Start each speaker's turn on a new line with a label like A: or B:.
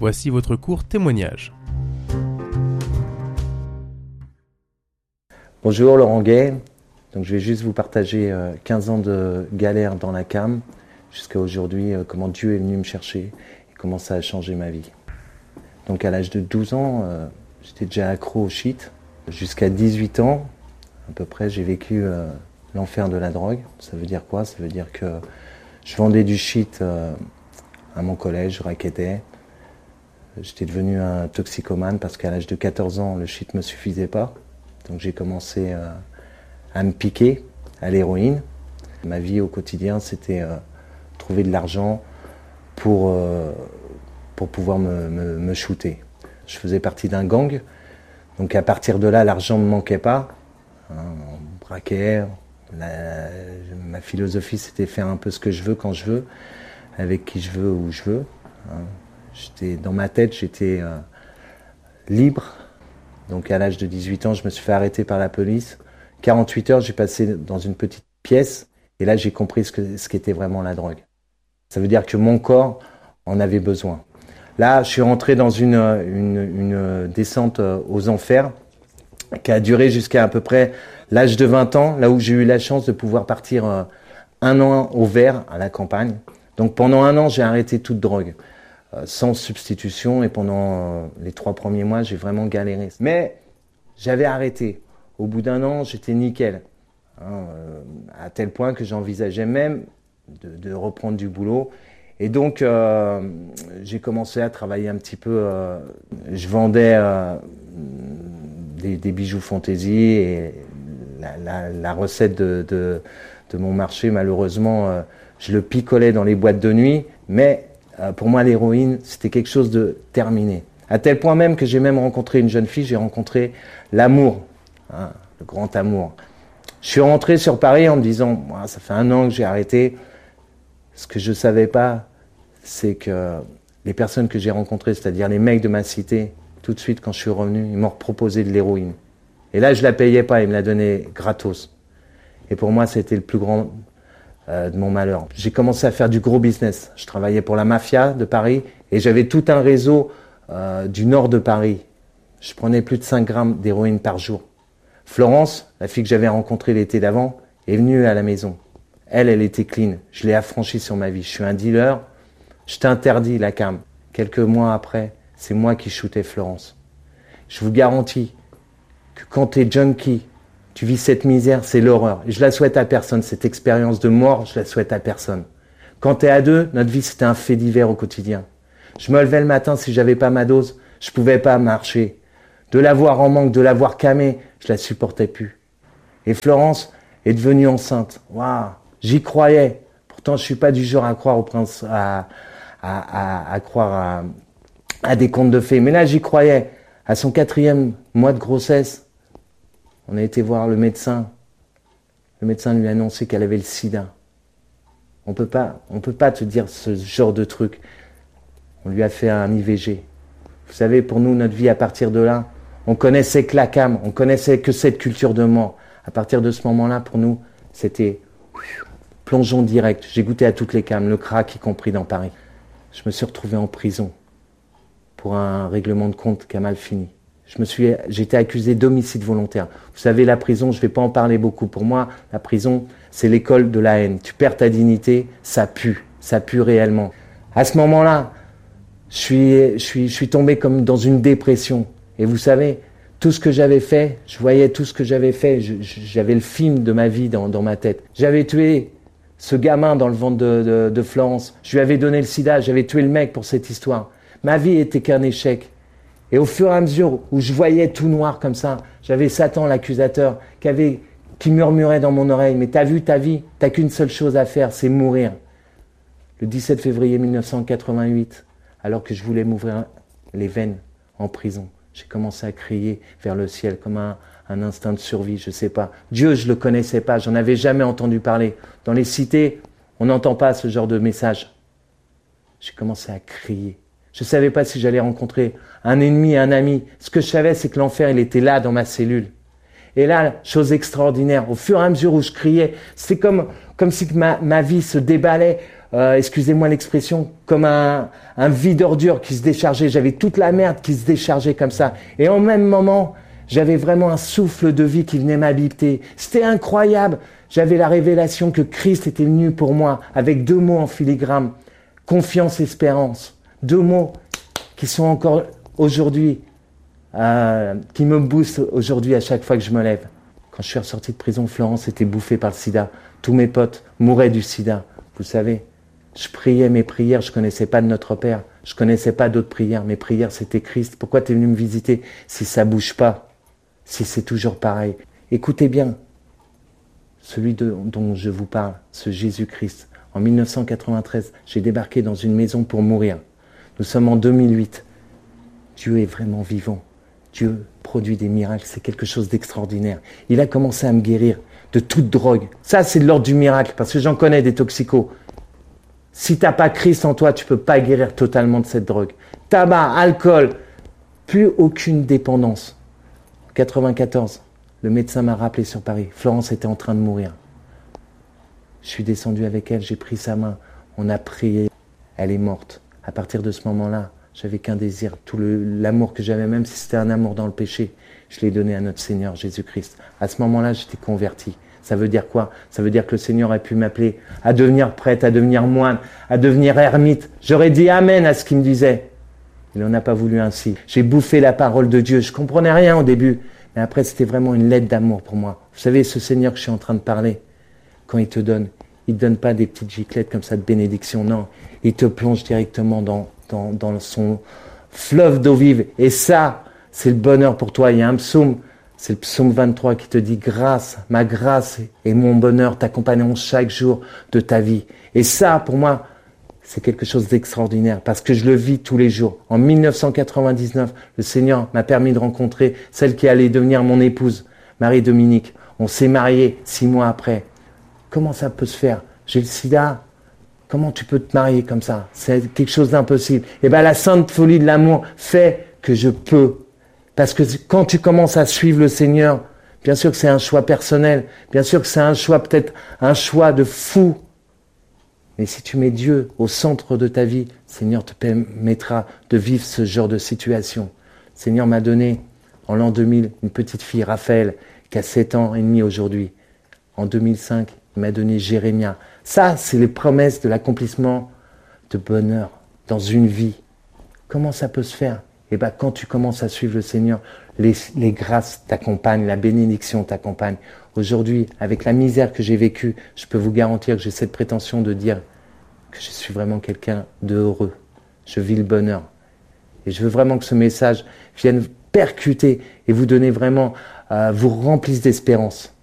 A: Voici votre court témoignage.
B: Bonjour, Laurent Gay. Donc, je vais juste vous partager 15 ans de galère dans la cam jusqu'à aujourd'hui, comment Dieu est venu me chercher et comment ça a changé ma vie. Donc à l'âge de 12 ans, j'étais déjà accro au shit. Jusqu'à 18 ans, à peu près, j'ai vécu l'enfer de la drogue. Ça veut dire quoi? Ça veut dire que je vendais du shit à mon collège, je rackettais. J'étais devenu un toxicomane parce qu'à l'âge de 14 ans, le shit ne me suffisait pas. Donc j'ai commencé à me piquer à l'héroïne. Ma vie au quotidien, c'était trouver de l'argent pour pouvoir me shooter. Je faisais partie d'un gang, donc à partir de là, l'argent ne me manquait pas. On braquait, ma philosophie, c'était faire un peu ce que je veux, quand je veux, avec qui je veux, où je veux. Dans ma tête, j'étais libre. Donc à l'âge de 18 ans, je me suis fait arrêter par la police. 48 heures, j'ai passé dans une petite pièce et là, j'ai compris ce qu'était vraiment la drogue. Ça veut dire que mon corps en avait besoin. Là, je suis rentré dans une descente aux enfers qui a duré jusqu'à peu près l'âge de 20 ans, là où j'ai eu la chance de pouvoir partir un an au vert à la campagne. Donc pendant un an, j'ai arrêté toute drogue. Sans substitution, et pendant les 3 premiers mois, j'ai vraiment galéré. Mais j'avais arrêté. Au bout d'un an, j'étais nickel. À tel point que j'envisageais même de reprendre du boulot. Et donc, j'ai commencé à travailler un petit peu. Je vendais des bijoux fantaisie et la recette de mon marché, malheureusement, je le picolais dans les boîtes de nuit, mais pour moi, l'héroïne, c'était quelque chose de terminé. À tel point même que j'ai même rencontré une jeune fille, j'ai rencontré l'amour, le grand amour. Je suis rentré sur Paris en me disant, ça fait un an que j'ai arrêté. Ce que je ne savais pas, c'est que les personnes que j'ai rencontrées, c'est-à-dire les mecs de ma cité, tout de suite, quand je suis revenu, ils m'ont proposé de l'héroïne. Et là, je ne la payais pas, ils me la donnaient gratos. Et pour moi, c'était le plus grand de mon malheur. J'ai commencé à faire du gros business. Je travaillais pour la mafia de Paris et j'avais tout un réseau du nord de Paris. Je prenais plus de 5 grammes d'héroïne par jour. Florence, la fille que j'avais rencontrée l'été d'avant, est venue à la maison. Elle était clean. Je l'ai affranchie sur ma vie. Je suis un dealer. Je t'interdis la cam. Quelques mois après, c'est moi qui shootais Florence. Je vous garantis que quand t'es junkie, tu vis cette misère, c'est l'horreur. Et je la souhaite à personne. Cette expérience de mort, je la souhaite à personne. Quand t'es à deux, notre vie, c'était un fait divers au quotidien. Je me levais le matin, si j'avais pas ma dose, je pouvais pas marcher. De la voir en manque, de la voir camée, je la supportais plus. Et Florence est devenue enceinte. Waouh, j'y croyais. Pourtant, je suis pas du genre à croire au prince, à croire à des contes de fées. Mais là, j'y croyais. À son 4e mois de grossesse, on a été voir le médecin. Le médecin lui a annoncé qu'elle avait le sida. On peut pas te dire ce genre de truc. On lui a fait un IVG. Vous savez, pour nous, notre vie, à partir de là, on connaissait que la cam, on connaissait que cette culture de mort. À partir de ce moment-là, pour nous, c'était plongeon direct. J'ai goûté à toutes les cams, le crack y compris dans Paris. Je me suis retrouvé en prison pour un règlement de compte qui a mal fini. J'ai été accusé d'homicide volontaire. Vous savez, la prison, je ne vais pas en parler beaucoup. Pour moi, la prison, c'est l'école de la haine. Tu perds ta dignité, ça pue réellement. À ce moment-là, je suis tombé comme dans une dépression. Et vous savez, tout ce que j'avais fait, je voyais tout ce que j'avais fait. J'avais le film de ma vie dans ma tête. J'avais tué ce gamin dans le ventre de Florence. Je lui avais donné le sida, j'avais tué le mec pour cette histoire. Ma vie était qu'un échec. Et au fur et à mesure où je voyais tout noir comme ça, j'avais Satan, l'accusateur, qui murmurait dans mon oreille, « Mais t'as vu ta vie, t'as qu'une seule chose à faire, c'est mourir. » Le 17 février 1988, alors que je voulais m'ouvrir les veines en prison, j'ai commencé à crier vers le ciel comme un instinct de survie, je sais pas. Dieu, je le connaissais pas, j'en avais jamais entendu parler. Dans les cités, on n'entend pas ce genre de message. J'ai commencé à crier. Je savais pas si j'allais rencontrer un ennemi, un ami. Ce que je savais, c'est que l'enfer, il était là dans ma cellule. Et là, chose extraordinaire, au fur et à mesure où je criais, c'était comme si ma vie se déballait excusez-moi l'expression, comme un vide ordure qui se déchargeait. J'avais toute la merde qui se déchargeait comme ça. Et en même moment, j'avais vraiment un souffle de vie qui venait m'habiter. C'était incroyable. J'avais la révélation que Christ était venu pour moi avec 2 mots en filigrane. Confiance, espérance. 2 mots qui sont encore aujourd'hui, qui me boostent aujourd'hui à chaque fois que je me lève. Quand je suis ressorti de prison, Florence était bouffée par le sida. Tous mes potes mouraient du sida. Vous savez, je priais mes prières, je ne connaissais pas de Notre Père. Je ne connaissais pas d'autres prières. Mes prières, c'était Christ. Pourquoi tu es venu me visiter si ça ne bouge pas? Si c'est toujours pareil? Écoutez bien, celui dont je vous parle, ce Jésus-Christ. En 1993, j'ai débarqué dans une maison pour mourir. Nous sommes en 2008. Dieu est vraiment vivant. Dieu produit des miracles. C'est quelque chose d'extraordinaire. Il a commencé à me guérir de toute drogue. Ça, c'est de l'ordre du miracle, parce que j'en connais des toxicos. Si tu n'as pas Christ en toi, tu ne peux pas guérir totalement de cette drogue. Tabac, alcool, plus aucune dépendance. En 1994, le médecin m'a rappelé sur Paris. Florence était en train de mourir. Je suis descendu avec elle, j'ai pris sa main, on a prié. Elle est morte. À partir de ce moment-là, j'avais qu'un désir. Tout l'amour que j'avais, même si c'était un amour dans le péché, je l'ai donné à notre Seigneur Jésus-Christ. À ce moment-là, j'étais converti. Ça veut dire quoi? Ça veut dire que le Seigneur a pu m'appeler à devenir prêtre, à devenir moine, à devenir ermite. J'aurais dit Amen à ce qu'il me disait. Il n'en a pas voulu ainsi. J'ai bouffé la parole de Dieu. Je ne comprenais rien au début. Mais après, c'était vraiment une lettre d'amour pour moi. Vous savez, ce Seigneur que je suis en train de parler, quand il te donne pas des petites giclettes comme ça de bénédiction. Non, il te plonge directement dans son fleuve d'eau vive. Et ça, c'est le bonheur pour toi. Il y a un psaume, c'est le psaume 23 qui te dit « Grâce, ma grâce et mon bonheur t'accompagneront chaque jour de ta vie. » Et ça, pour moi, c'est quelque chose d'extraordinaire parce que je le vis tous les jours. En 1999, le Seigneur m'a permis de rencontrer celle qui allait devenir mon épouse, Marie-Dominique. On s'est mariés 6 mois après. Comment ça peut se faire? J'ai le sida. Comment tu peux te marier comme ça? C'est quelque chose d'impossible. Et bien la sainte folie de l'amour fait que je peux. Parce que quand tu commences à suivre le Seigneur, bien sûr que c'est un choix personnel. Bien sûr que c'est un choix, peut-être un choix de fou. Mais si tu mets Dieu au centre de ta vie, le Seigneur te permettra de vivre ce genre de situation. Le Seigneur m'a donné, en l'an 2000, une petite fille, Raphaël, qui a 7 ans et demi aujourd'hui. En 2005, il m'a donné Jérémia. Ça, c'est les promesses de l'accomplissement de bonheur dans une vie. Comment ça peut se faire? Eh bien, quand tu commences à suivre le Seigneur, les grâces t'accompagnent, la bénédiction t'accompagne. Aujourd'hui, avec la misère que j'ai vécue, je peux vous garantir que j'ai cette prétention de dire que je suis vraiment quelqu'un de heureux. Je vis le bonheur. Et je veux vraiment que ce message vienne percuter et vous donner vraiment, vous remplisse d'espérance.